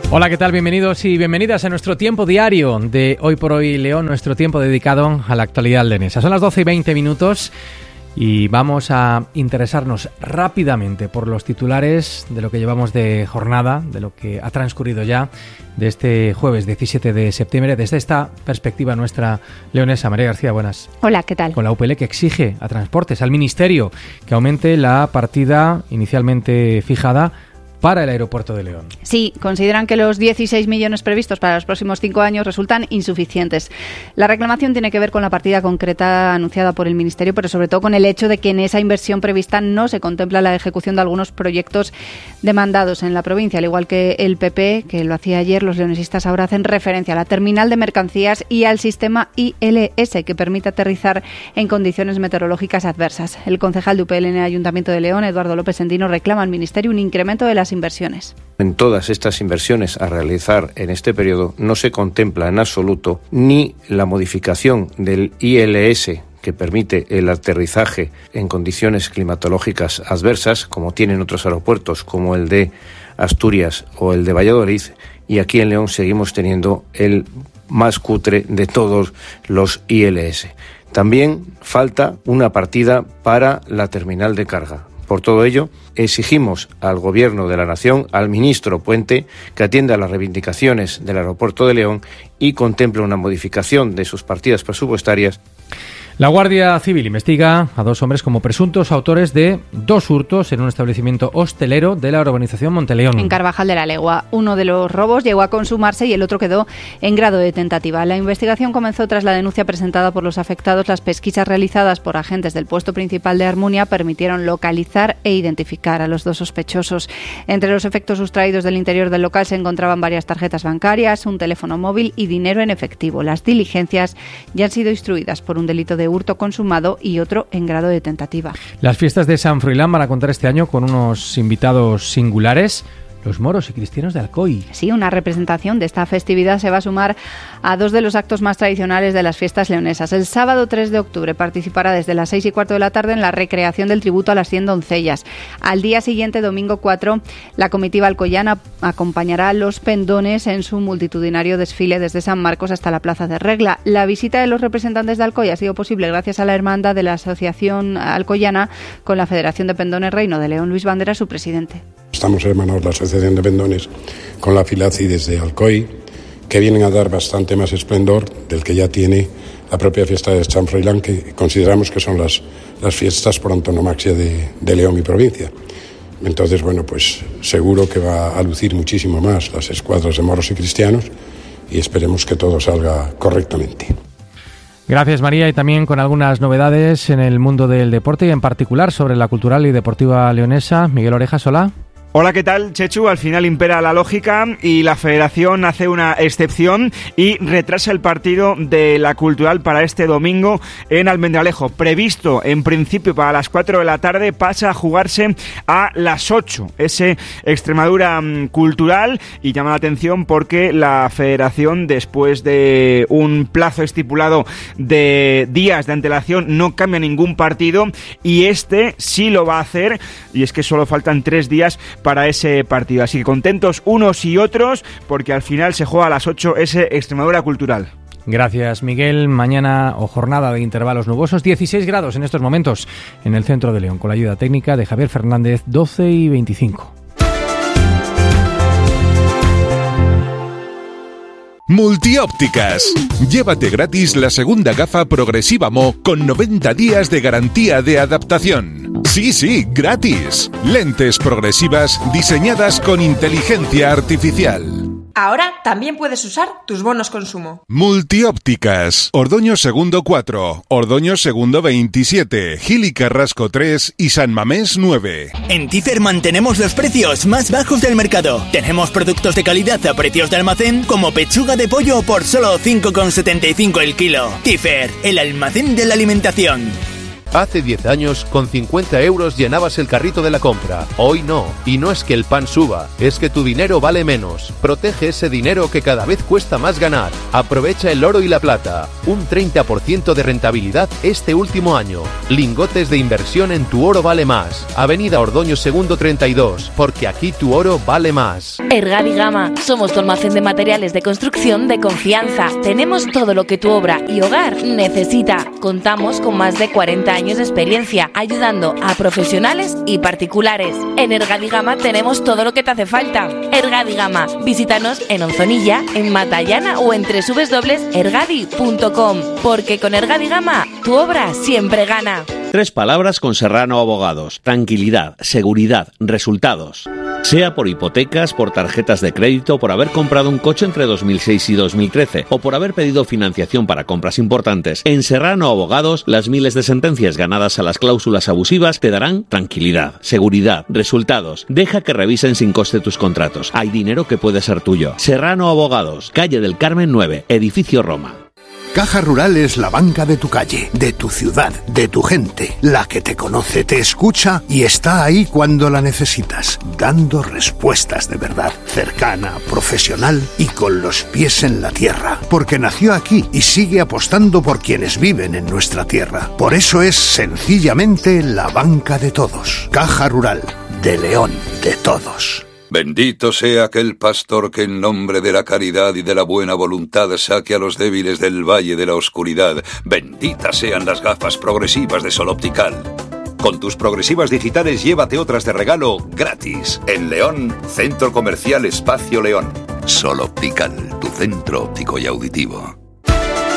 Hola, ¿qué tal? Bienvenidos y bienvenidas a nuestro tiempo diario de Hoy por Hoy León, nuestro tiempo dedicado a la actualidad leonesa. Son las 12:20 y vamos a interesarnos rápidamente por los titulares de lo que llevamos de jornada, de lo que ha transcurrido ya de este jueves 17 de septiembre, desde esta perspectiva nuestra leonesa. María García, buenas. Hola, ¿qué tal? Con la UPL que exige a Transportes, al Ministerio, que aumente la partida inicialmente fijada para el aeropuerto de León. Sí, consideran que los 16 millones previstos para los próximos 5 años resultan insuficientes. La reclamación tiene que ver con la partida concreta anunciada por el Ministerio, pero sobre todo con el hecho de que en esa inversión prevista no se contempla la ejecución de algunos proyectos demandados en la provincia. Al igual que el PP, que lo hacía ayer, los leonesistas ahora hacen referencia a la terminal de mercancías y al sistema ILS, que permite aterrizar en condiciones meteorológicas adversas. El concejal de UPL en el Ayuntamiento de León, Eduardo López Endino, reclama al Ministerio un incremento de las inversiones. En todas estas inversiones a realizar en este periodo no se contempla en absoluto ni la modificación del ILS, que permite el aterrizaje en condiciones climatológicas adversas, como tienen otros aeropuertos como el de Asturias o el de Valladolid, y aquí en León seguimos teniendo el más cutre de todos los ILS. También falta una partida para la terminal de carga. Por todo ello, exigimos al Gobierno de la Nación, al ministro Puente, que atienda a las reivindicaciones del aeropuerto de León y contemple una modificación de sus partidas presupuestarias. La Guardia Civil investiga a 2 hombres como presuntos autores de 2 hurtos en un establecimiento hostelero de la urbanización Monteleón. En Carvajal de la Legua. Uno de los robos llegó a consumarse y el otro quedó en grado de tentativa. La investigación comenzó tras la denuncia presentada por los afectados. Las pesquisas realizadas por agentes del puesto principal de Armunia permitieron localizar e identificar a los 2 sospechosos. Entre los efectos sustraídos del interior del local se encontraban varias tarjetas bancarias, un teléfono móvil y dinero en efectivo. Las diligencias ya han sido instruidas por un delito de hurto consumado y otro en grado de tentativa. Las fiestas de San Froilán van a contar este año con unos invitados singulares, los moros y cristianos de Alcoy. Sí, una representación de esta festividad se va a sumar a 2 de los actos más tradicionales de las fiestas leonesas. El sábado 3 de octubre participará desde las 6:15 de la tarde en la recreación del tributo a las 100 doncellas. Al día siguiente, domingo 4, la comitiva alcoyana acompañará a los pendones en su multitudinario desfile desde San Marcos hasta la Plaza de Regla. La visita de los representantes de Alcoy ha sido posible gracias a la hermandad de la Asociación Alcoyana con la Federación de Pendones Reino de León. Luis Bandera, su presidente. Estamos hermanados la Asociación de Pendones con la Filaci desde Alcoy, que vienen a dar bastante más esplendor del que ya tiene la propia fiesta de San Froilán, que consideramos que son las fiestas por antonomasia de León y provincia. Entonces, bueno, pues seguro que va a lucir muchísimo más las escuadras de moros y cristianos y esperemos que todo salga correctamente. Gracias, María, y también con algunas novedades en el mundo del deporte y en particular sobre la cultural y deportiva leonesa. Miguel Orejas, hola. Hola, ¿qué tal, Chechu? Al final impera la lógica y la Federación hace una excepción y retrasa el partido de la Cultural para este domingo en Almendralejo. Previsto en principio para las 4 de la tarde, pasa a jugarse a las 8. Ese Extremadura Cultural, y llama la atención porque la Federación, después de un plazo estipulado de días de antelación, no cambia ningún partido y este sí lo va a hacer, y es que solo faltan 3 días para ese partido. Así que contentos unos y otros porque al final se juega a las 8 ese Extremadura Cultural. Gracias, Miguel. Mañana o jornada de intervalos nubosos, 16 grados en estos momentos en el centro de León, con la ayuda técnica de Javier Fernández, 12:25. Multiópticas. Llévate gratis la segunda gafa progresiva Mo con 90 días de garantía de adaptación. Sí, gratis. Lentes progresivas diseñadas con inteligencia artificial. Ahora también puedes usar tus bonos consumo. Multiópticas. Ordoño Segundo 4, Ordoño Segundo 27, Gil y Carrasco 3 y San Mamés 9. En Tifer mantenemos los precios más bajos del mercado. Tenemos productos de calidad a precios de almacén como pechuga de pollo por solo 5,75 el kilo. Tifer, el almacén de la alimentación. Hace 10 años, con 50 euros llenabas el carrito de la compra. Hoy no. Y no es que el pan suba, es que tu dinero vale menos. Protege ese dinero que cada vez cuesta más ganar. Aprovecha el oro y la plata. Un 30% de rentabilidad este último año. Lingotes de inversión en Tu Oro Vale Más. Avenida Ordoño Segundo 32. Porque aquí tu oro vale más. Ergadi Gama. Somos tu almacén de materiales de construcción de confianza. Tenemos todo lo que tu obra y hogar necesita. Contamos con más de 40 años de experiencia ayudando a profesionales y particulares. En Ergadi Gama tenemos todo lo que te hace falta. Ergadi Gama. Visítanos en Onzonilla, en Matallana o en www.ergadi.com. Porque con Ergadi Gama tu obra siempre gana. 3 palabras con Serrano Abogados: tranquilidad, seguridad, resultados. Sea por hipotecas, por tarjetas de crédito, por haber comprado un coche entre 2006 y 2013 o por haber pedido financiación para compras importantes, en Serrano Abogados las miles de sentencias ganadas a las cláusulas abusivas te darán tranquilidad, seguridad, resultados. Deja que revisen sin coste tus contratos. Hay dinero que puede ser tuyo. Serrano Abogados, calle del Carmen 9, edificio Roma. Caja Rural es la banca de tu calle, de tu ciudad, de tu gente, la que te conoce, te escucha y está ahí cuando la necesitas, dando respuestas de verdad, cercana, profesional y con los pies en la tierra, porque nació aquí y sigue apostando por quienes viven en nuestra tierra. Por eso es sencillamente la banca de todos. Caja Rural, de León, de todos. Bendito sea aquel pastor que en nombre de la caridad y de la buena voluntad saque a los débiles del valle de la oscuridad. Benditas sean las gafas progresivas de Sol Optical. Con tus progresivas digitales llévate otras de regalo gratis. En León, Centro Comercial Espacio León. Sol Optical, tu centro óptico y auditivo.